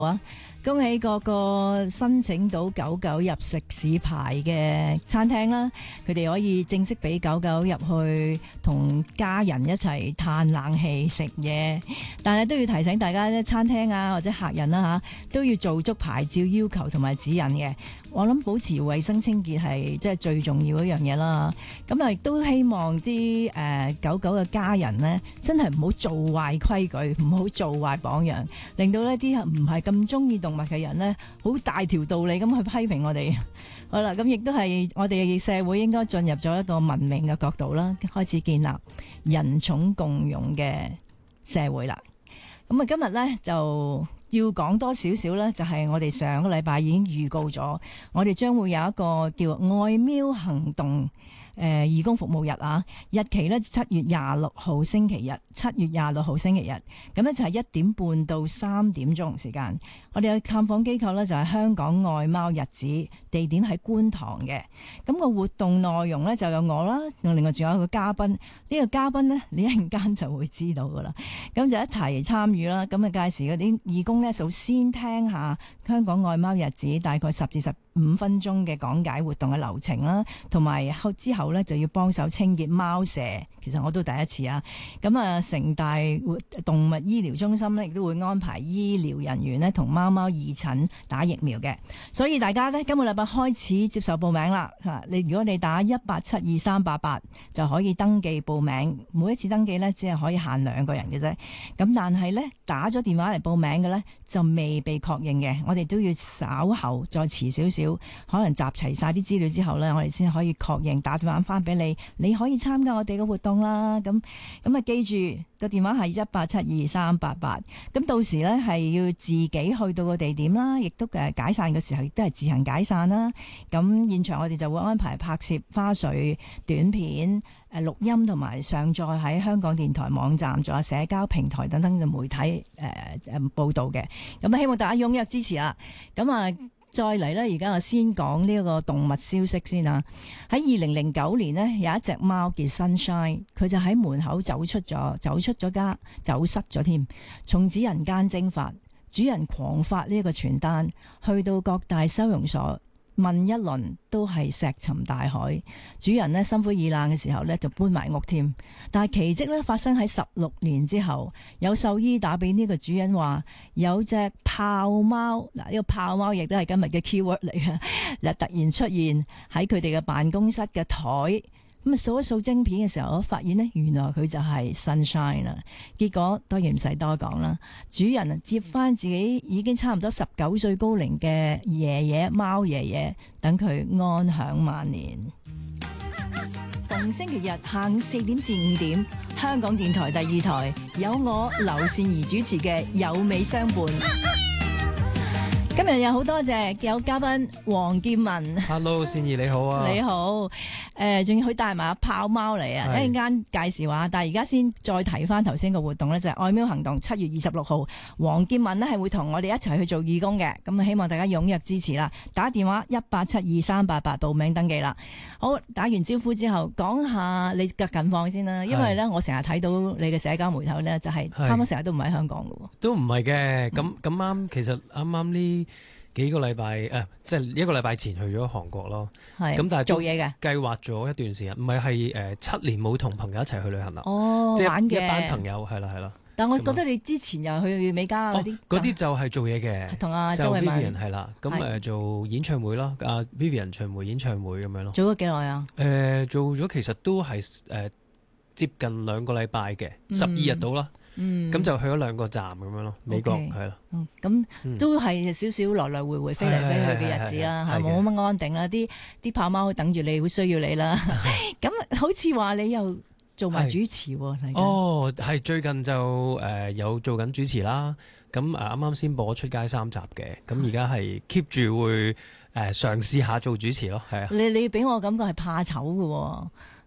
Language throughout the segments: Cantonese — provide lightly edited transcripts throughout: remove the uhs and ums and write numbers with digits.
啊！恭喜個個申請到狗狗入食肆牌嘅餐廳啦，佢哋可以正式俾狗狗入去同家人一齊嘆冷氣食嘢，但係都要提醒大家咧，餐廳啊或者客人啦都要做足牌照要求同埋指引嘅。我諗保持衛生清潔係即係最重要一樣嘢啦。咁啊亦都希望啲狗狗嘅家人呢，真係唔好做壞規矩，唔好做壞榜樣，令到呢啲唔係咁中意動物嘅人呢，好大條道理咁去批評我哋。好啦，咁亦都係我哋嘅社會應該進入咗一個文明嘅角度啦，開始建立人寵共融嘅社會啦。咁啊，今日呢，就要講多少少呢，就係我哋上個禮拜已經預告咗，我哋將會有一個叫愛喵行動義工服務日啊，日期呢7月26號星期日，7月26號星期日，咁呢就係1點半到3點鐘時間。我哋嘅探訪機構呢，就係香港愛貓日子，地點喺觀塘嘅。咁個活動內容呢，就有我啦，另外仲有一個嘉賓。呢個嘉賓呢，你一陣間就會知道噶啦。咁就一齊參與啦。咁啊，屆時嗰啲義工呢，首先聽下香港愛貓日子大概10至15分鐘嘅講解活動嘅流程啦，同埋之後呢，就要幫手清潔貓舍。其實我都第一次啊。咁啊，城大動物醫療中心呢，亦都會安排醫療人員呢，同貓貓義診打疫苗嘅。所以大家呢，今個禮拜開始接受報名啦。如果你打1872388就可以登記報名。每一次登記呢，只係可以限2個人嘅啫。咁但係呢，打咗電話嚟報名嘅呢，就未被確認嘅。我哋都要稍後再遲少少，可能集齊晒啲資料之後呢，我哋先可以確認打電話翻俾你，你可以參加我哋嘅活動啦。咁啊，記住個電話係1872388。咁到時呢，係要自己去到個地點啦，亦都解散嘅時候亦都係自行解散啦。咁現場我哋就會安排拍攝花絮短片、錄音同埋上載喺香港電台網站，仲有社交平台等等嘅媒體報導嘅。咁希望大家踴躍支持啦。咁啊，再嚟呢，而家我先講呢一個動物消息先啊。喺2009年呢，有一隻貓叫 Sunshine， 佢就喺門口走失咗添，從此人間蒸發。主人狂發呢一個傳單，去到各大收容所問一輪，都係石沉大海。主人呢，心灰意冷嘅時候呢，就搬埋屋添。但係奇蹟呢，發生喺16年之後，有獸醫打俾呢個主人話有隻豹貓，嗱，呢個豹貓亦都係今日嘅 keyword 嚟嘅，嗱，突然出現喺佢哋嘅辦公室嘅台。咁啊，掃一掃晶片嘅時候，我發現呢，原來佢就係 Sunshine 啦。結果當然唔使多講啦，主人接翻自己已經差唔多19歲高齡嘅貓爺爺，等佢安享晚年。逢星期日下午4點至5點，香港電台第2台有我劉善儀主持嘅《有美相伴》。今日有好多謝有嘉賓黃劍文。 Hello， 善儀你好啊。 你好。仲要佢帶埋豹貓嚟啊！一陣間介紹下，但係而家先再提翻頭先個活動呢，就係愛喵行動7月26號，黃劍文呢係會同我哋一齊去做義工嘅，咁希望大家踴躍支持啦！打電話1872388報名登記啦。好，打完招呼之後，講下你嘅近況先啦，因為呢，我成日睇到你嘅社交媒體呢，就係差唔多成日都唔喺香港㗎喎。 都唔係嘅，咁啱，其實啱呢幾個禮拜即係1個禮拜前去咗韓國咯。係咁，但係做嘢嘅，計劃咗一段時間，唔係7年冇同朋友一齊去旅行啦。 哦， 即係玩嘅一班朋友，係啦。 但我覺得你之前又去美加嗰啲， 嗰啲就係做嘢嘅， 同阿周慧敏係啦。咁做演唱會啦，阿 Vivian 巡迴演唱會咁樣咯。 做咗幾耐啊？ 做咗其實都係接近2個禮拜嘅，12日到啦。咁就去咗2個站咁樣咯，美國係啦。 咁都係少少來來回回飛嚟飛去嘅日子啦，冇乜安定啦。啲豹貓等住你，會需要你啦。咁好似話你又做埋主持喎？ 哦，係最近就有做緊主持啦。咁啱啱先播出街3集嘅，咁而家係 keep 住會嘗試下做主持咯。係啊， 你俾我感覺係怕醜嘅喎。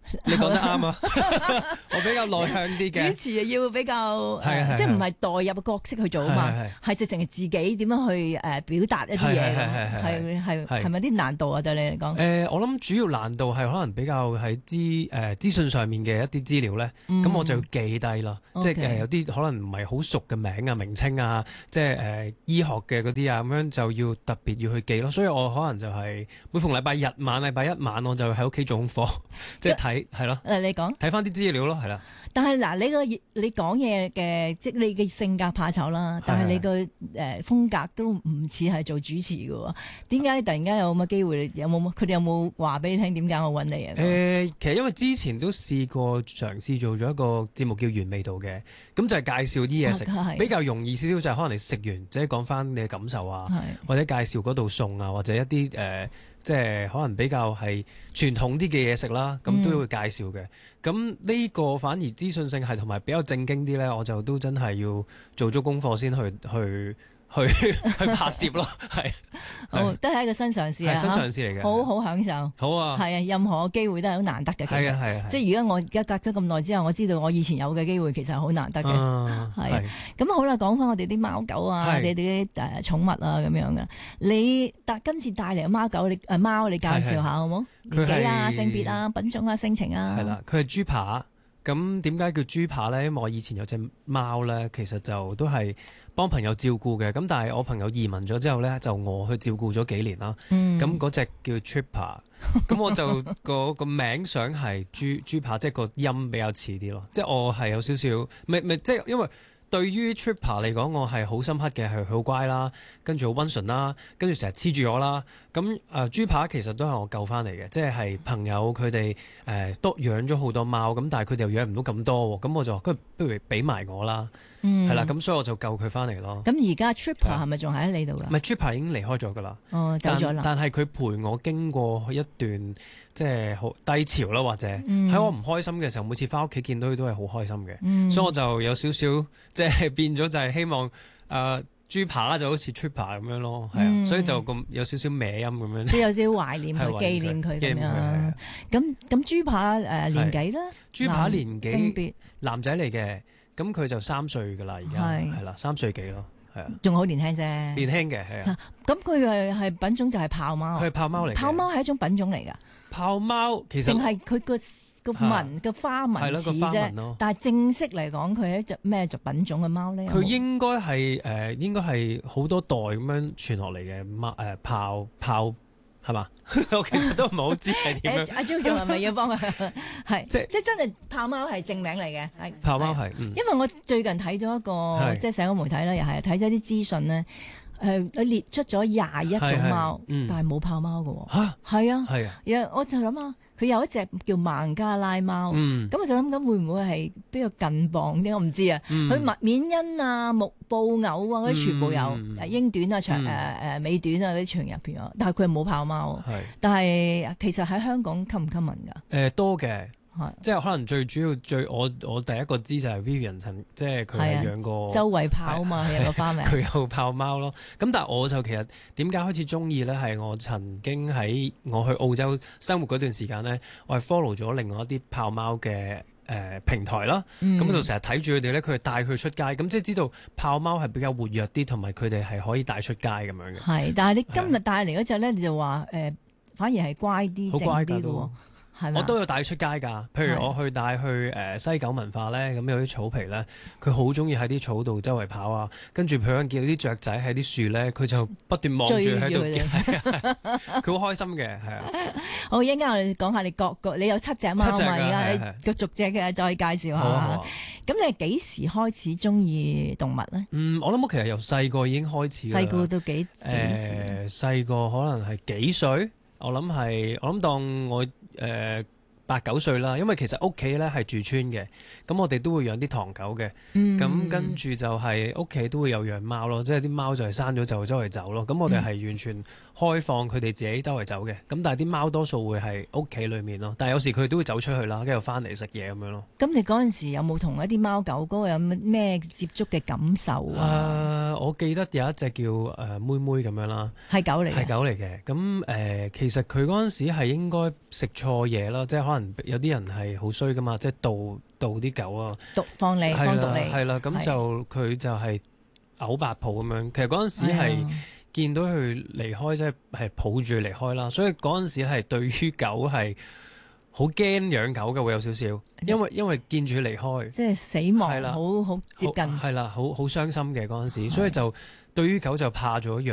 你講得啱啊！我比較內向啲嘅主持要比較係即係唔係代入角色去做啊嘛，係直情係自己點樣去表達一啲嘢，係咪啲難度啊？對你嚟講？ 我諗主要難度係可能比較喺資訊上面嘅一啲資料咧，咁我就要記低啦。即係有啲可能唔係好熟嘅名啊、名稱啊，即係醫學嘅嗰啲啊，咁樣就要特別要去記咯。所以我可能就係每逢禮拜一晚我就喺屋企做功課，即係睇係咯。 你講睇翻啲資料咯，係啦。 但係嗱，你講嘢嘅，即係你嘅性格怕醜啦，但係你個風格都唔似係做主持嘅喎。點解突然間有咁嘅機會？佢哋有冇話俾你聽點解我揾你啊？ 其實因為之前都試過嘗試做咗一個節目叫原味道嘅，咁就係介紹啲嘢食，比較容易少少，就係可能你食完即係講翻你嘅感受啊，或者介紹嗰道餸啊，或者一啲即係可能比較係傳統啲嘅嘢食啦，咁都會介紹嘅。咁呢個反而資訊性係同埋比較正經啲咧，我就都真係要做足功課先去拍攝咯，係。 好，都係一個新嘗試啊！ 係新嘗試嚟嘅， 好享受。 好啊， 係啊，任何機會都係好難得嘅。 係啊，係啊， 即係我而家隔咗咁耐之後，我知道我以前有嘅機會其實係好難得嘅。係。咁好啦，講翻我哋啲貓狗啊，你哋啲寵物啊咁樣嘅。你今次帶嚟嘅貓狗，貓你介紹下好冇？年紀啊、性別啊、品種啊、性情啊。 係啦，佢係豬扒。咁點解叫豬扒咧？因為我以前有隻貓咧，其實就都係幫朋友照顧嘅。咁但係我朋友移民咗之後咧，就我去照顧咗幾年啦。咁嗰隻叫 Tripper，咁我就個名想係豬扒，即係個音比較似啲咯。即係我係有少少，即係因為對於 Tripper 嚟講，我係好深刻嘅，係好乖啦，跟住好溫順啦，跟住成日黐住我啦。咁豬扒其實都係我救翻嚟嘅，即係朋友佢哋都養咗好多貓，咁但係佢哋又養唔到咁多，咁我就話不如俾埋我啦，係啦，咁所以我就救佢翻嚟咯。 咁而家 Tripper 係咪仲喺你度㗎？ 唔係 Tripper 已經離開咗㗎啦， 走咗啦。 但係佢陪我經過一段即係好低潮啦，或者喺我唔開心嘅時候，每次翻屋企見到佢都係好開心嘅，所以我就有少少即係變咗就係希望豬扒就好似 Tripper 咁樣咯，係啊，所以就咁有少少歪音咁樣， 即係有少少懷念佢、紀念佢咁樣。咁豬扒年紀啦， 豬扒年紀性別男仔嚟嘅，咁佢就3歲㗎啦，而家係啦，3歲幾咯，係啊， 仲好年輕啫， 年輕嘅係啊。 咁佢係品種就係豹貓， 佢係豹貓嚟嘅。 豹貓係一種品種嚟㗎。 豹貓其實定係佢個紋嘅花紋似啫，但係正式嚟講，佢係一隻咩品種嘅貓咧？ 佢應該係好多代咁樣傳落嚟嘅貓豹係嘛？我其實都唔係好知係點樣。 阿 Jo 仲係咪要幫佢？係即係真係豹貓係正名嚟嘅，係豹貓係。 因為我最近睇咗一個即係社交媒體啦，又係睇咗啲資訊咧。佢列出咗21種貓，但係冇豹貓嘅喎。嚇，係啊，係啊。我就諗下，佢有一隻叫孟加拉貓，咁我就諗緊會唔會係比較近磅啲？我唔知啊。佢緬因啊、布偶啊嗰啲全部有，英短啊、長美短啊嗰啲全入邊啊，但係佢係冇豹貓。但係其實喺香港common唔common㗎？ 多嘅。即係可能最主要我第一個知就係 Vivian 即係佢係養過周圍豹啊嘛，佢有個花名。 佢有豹貓咯。咁但係我就其實點解開始中意咧？係我曾經喺我去澳洲生活嗰段時間咧，我係 follow 咗另外一啲豹貓嘅平台啦。咁就成日睇住佢哋咧，佢哋帶佢出街，咁即係知道豹貓係比較活躍啲，同埋佢哋係可以帶出街咁樣嘅。 係，但係你今日帶嚟嗰隻咧，你就話反而係乖啲、靜啲嘅喎。 我都有帶出街㗎，譬如我去帶去西九文化咧，咁有啲草皮咧，佢好中意喺啲草度周圍跑啊，跟住譬如見到啲雀仔喺啲樹咧，佢就不斷望住喺度，佢好開心嘅，係啊。好， 一陣間我哋講下你你有7隻貓嘛？而家你個逐隻嘅再介紹下。咁你係幾時開始中意動物咧？ 我諗我其實由細個已經開始。 細個到幾時？細個可能係幾歲？我諗當我8、9歲啦，因為其實屋企咧係住村嘅，咁我哋都會養啲唐狗嘅，咁跟住就係屋企都會有養貓咯，即係啲貓就係生咗就周圍走咯，咁我哋係完全開放佢哋自己周圍走嘅，咁但係啲貓多數會係屋企裏面咯，但係有時佢哋都會走出去啦，跟住翻嚟食嘢咁樣咯。咁你嗰陣時有冇同一啲貓狗嗰個有咩接觸嘅感受啊？ 我記得有一隻叫妹妹咁樣啦， 係狗嚟嘅， 係狗嚟嘅。咁其實佢嗰陣時係應該食錯嘢啦，即係可可能有啲人係好衰噶嘛，即係導啲狗啊， 放你放毒你， 係啦，咁就佢就係嘔白泡咁樣。其實嗰陣時係見到佢離開，即係抱住離開啦。所以嗰陣時係對於狗係好驚養狗嘅，會有少少，因為見住佢離開， 即係死亡， 係啦， 好接近， 係啦，好傷心嘅嗰陣時，所以就對於狗就怕咗一樣。